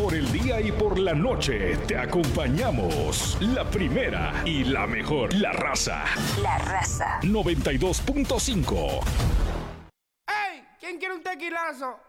Por el día y por la noche te acompañamos. La primera y la mejor. La Raza. La Raza. 92.5. ¡Ey! ¿Quién quiere un tequilazo?